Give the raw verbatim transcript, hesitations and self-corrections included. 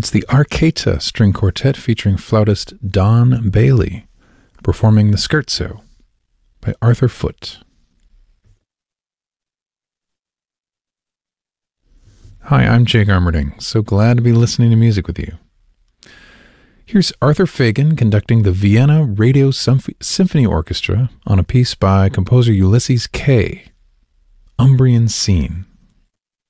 It's the Arcata String Quartet featuring flautist Don Bailey, performing the Scherzo by Arthur Foote. Hi, I'm Jay Garmerding. So glad to be listening to music with you. Here's Arthur Fagan conducting the Vienna Radio Symph- Symphony Orchestra on a piece by composer Ulysses Kay, Umbrian Scene.